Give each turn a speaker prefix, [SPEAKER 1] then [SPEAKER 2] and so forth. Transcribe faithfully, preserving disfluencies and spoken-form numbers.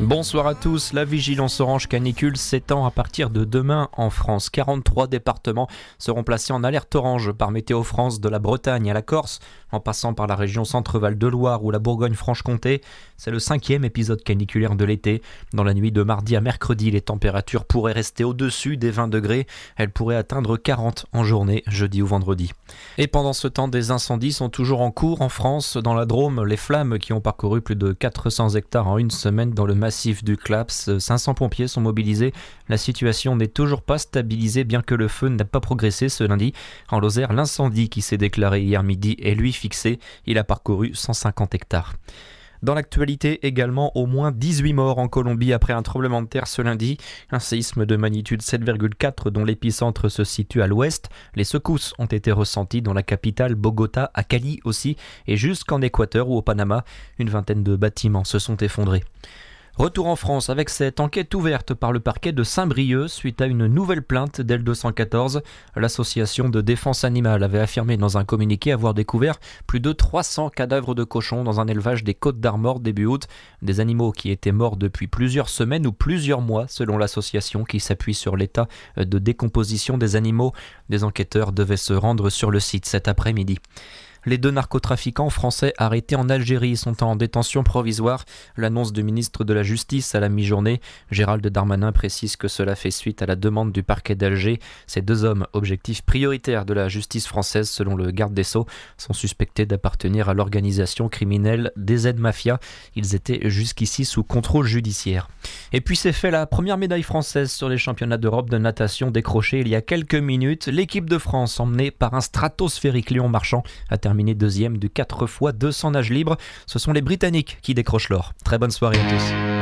[SPEAKER 1] Bonsoir à tous, la vigilance orange canicule s'étend à partir de demain en France. quarante-trois départements seront placés en alerte orange par Météo France, de la Bretagne à la Corse, en passant par la région Centre-Val de Loire ou la Bourgogne-Franche-Comté. C'est le cinquième épisode caniculaire de l'été. Dans la nuit de mardi à mercredi, les températures pourraient rester au-dessus des vingt degrés. Elles pourraient atteindre quarante en journée, jeudi ou vendredi. Et pendant ce temps, des incendies sont toujours en cours en France. Dans la Drôme, les flammes qui ont parcouru plus de quatre cents hectares en une semaine dans le massif du Claps, cinq cents pompiers sont mobilisés. La situation n'est toujours pas stabilisée, bien que le feu n'a pas progressé ce lundi. En Lozère, l'incendie qui s'est déclaré hier midi est lui fixé. Il a parcouru cent cinquante hectares. Dans l'actualité également, au moins dix-huit morts en Colombie après un tremblement de terre ce lundi. Un séisme de magnitude sept virgule quatre dont l'épicentre se situe à l'ouest. Les secousses ont été ressenties dans la capitale Bogota, à Cali aussi, et jusqu'en Équateur ou au Panama. Une vingtaine de bâtiments se sont effondrés. Retour en France avec cette enquête ouverte par le parquet de Saint-Brieuc suite à une nouvelle plainte d'L deux cent quatorze. L'association de défense animale avait affirmé dans un communiqué avoir découvert plus de trois cents cadavres de cochons dans un élevage des Côtes-d'Armor début août. Des animaux qui étaient morts depuis plusieurs semaines ou plusieurs mois selon l'association qui s'appuie sur l'état de décomposition des animaux. Des enquêteurs devaient se rendre sur le site cet après-midi. Les deux narcotrafiquants français arrêtés en Algérie sont en détention provisoire. L'annonce du ministre de la Justice à la mi-journée, Gérald Darmanin, précise que cela fait suite à la demande du parquet d'Alger. Ces deux hommes, objectifs prioritaires de la justice française selon le garde des Sceaux, sont suspectés d'appartenir à l'organisation criminelle D Z Mafia. Ils étaient jusqu'ici sous contrôle judiciaire. Et puis c'est fait, la première médaille française sur les championnats d'Europe de natation décrochée il y a quelques minutes. L'équipe de France, emmenée par un stratosphérique Léon Marchand, a terminé deuxième du quatre fois deux cents nage libre. Ce sont les Britanniques qui décrochent l'or. Très bonne soirée à tous.